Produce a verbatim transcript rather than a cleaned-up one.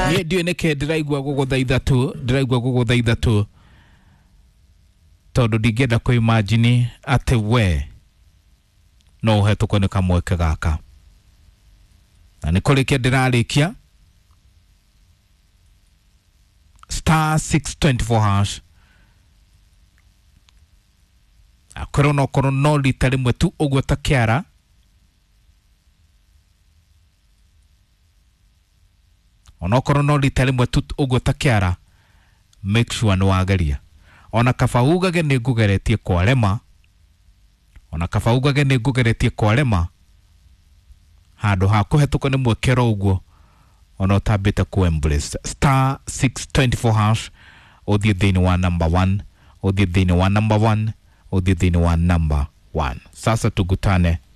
Ye ndio neke ndiraigua guguthaitha tu, ndiraigua guguthaitha tu. Tondu ndingenda ku imagine ati we no uhetukwo ni kamweke gaka. Na ni kurikia ndirarikia star six twenty-four hash. Akorwo no korwo no rita rimwe tu uguo ta kiara. Onokorwo no rita rimwe tu uguo ta kiara. Make sure ni wageria. Ona kafaugage ni ngugeretie kwa rema. Ona kafaugage ni ngugeretie kwa rema. Handu ha kuhetuka ni mwekero uguo. Ona utabite ku embrace. Star six twenty-four hash. Uthie thini wa number one. Uthie thini wa number one. Uthie thini wa number one. Sasa tugutane